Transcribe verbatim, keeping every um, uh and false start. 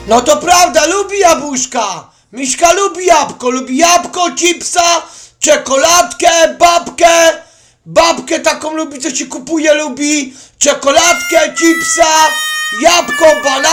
No to prawda, lubi jabłuszka. Miśka lubi jabłko, lubi jabłko, chipsa, czekoladkę, babkę. Babkę taką lubi, co się kupuje, lubi czekoladkę, chipsa, jabłko, banana.